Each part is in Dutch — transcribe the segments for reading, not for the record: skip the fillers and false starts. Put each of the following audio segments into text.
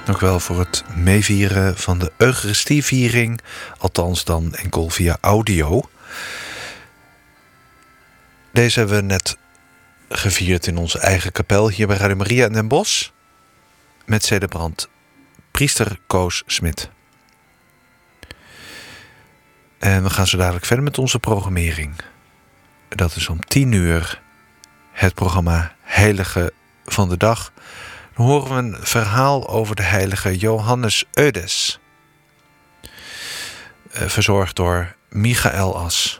Dank u wel voor het meevieren van de Eucharistieviering. Althans dan enkel via audio. Deze hebben we net gevierd in onze eigen kapel hier bij Radio Maria in Den Bosch. Met celebrant priester Koos Smit. En we gaan zo dadelijk verder met onze programmering. Dat is om 10:00 het programma Heilige van de Dag. Dan horen we een verhaal over de heilige Johannes Eudes. Verzorgd door Michael As.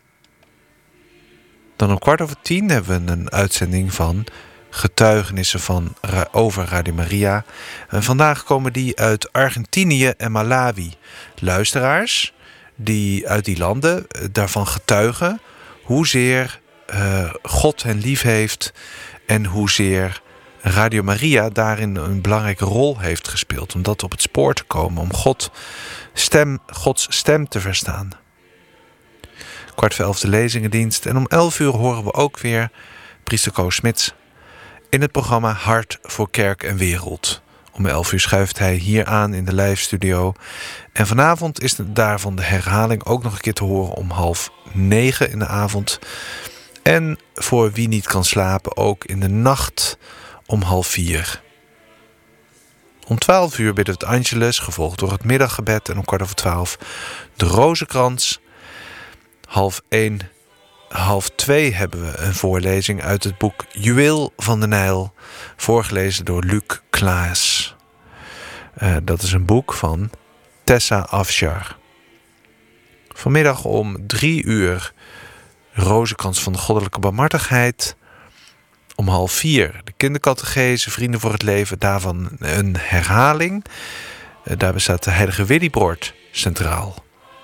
Dan om 10:15 hebben we een uitzending van getuigenissen over Radio Maria. En vandaag komen die uit Argentinië en Malawi. Luisteraars die uit die landen daarvan getuigen hoezeer God hen lief heeft en hoezeer Radio Maria daarin een belangrijke rol heeft gespeeld om dat op het spoor te komen, om Gods stem te verstaan. 11:15 de lezingendienst en om 11:00 horen we ook weer priester Koos Smits in het programma Hart voor Kerk en Wereld. Om 11:00 schuift hij hier aan in de live studio. En vanavond is daarvan de herhaling ook nog een keer te horen om 8:30 in de avond. En voor wie niet kan slapen ook in de nacht om 3:30. Om 12:00 bidden we het Angelus, gevolgd door het middaggebed. En om 11:15 de Rozenkrans. 1:30, 1:30 hebben we een voorlezing uit het boek Juweel van de Nijl. Voorgelezen door Luc Klaas. Dat is een boek van Tessa Afshar. Vanmiddag om 3:00 Rozenkrans van de Goddelijke Barmhartigheid. Om 3:30 de kindercatechese, Vrienden voor het Leven. Daarvan een herhaling. Daarbij staat de heilige Willibord centraal.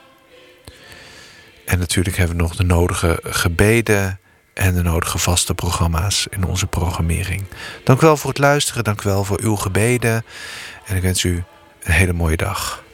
En natuurlijk hebben we nog de nodige gebeden en de nodige vaste programma's in onze programmering. Dank u wel voor het luisteren, dank u wel voor uw gebeden. En ik wens u een hele mooie dag.